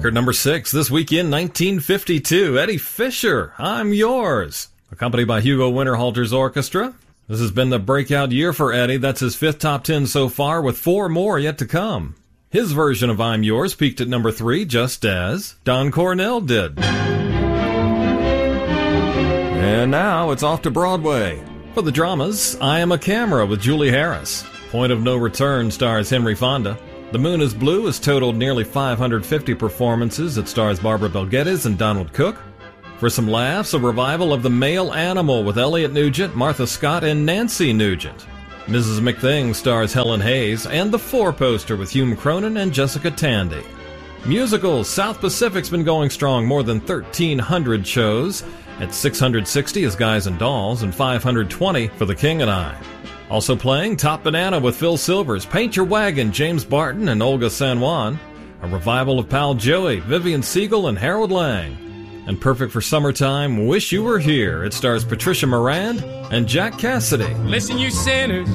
Record number 6 this week in 1952, Eddie Fisher, I'm Yours, accompanied by Hugo Winterhalter's orchestra. This has been the breakout year for Eddie. That's his 5th top 10 so far, with 4 more yet to come. His version of I'm Yours peaked at number 3, just as Don Cornell did. And now it's off to Broadway. For the dramas, I Am a Camera with Julie Harris. Point of No Return stars Henry Fonda. The Moon is Blue has totaled nearly 550 performances. It stars Barbara Bel Geddes and Donald Cook. For some laughs, a revival of The Male Animal with Elliot Nugent, Martha Scott, and Nancy Nugent. Mrs. McThing stars Helen Hayes, and The Four Poster with Hume Cronyn and Jessica Tandy. Musicals, South Pacific's been going strong, more than 1,300 shows. At 660 is Guys and Dolls, and 520 for The King and I. Also playing Top Banana with Phil Silvers, Paint Your Wagon, James Barton and Olga San Juan. A revival of Pal Joey, Vivian Siegel and Harold Lang. And perfect for summertime, Wish You Were Here. It stars Patricia Morand and Jack Cassidy. Listen, you sinners,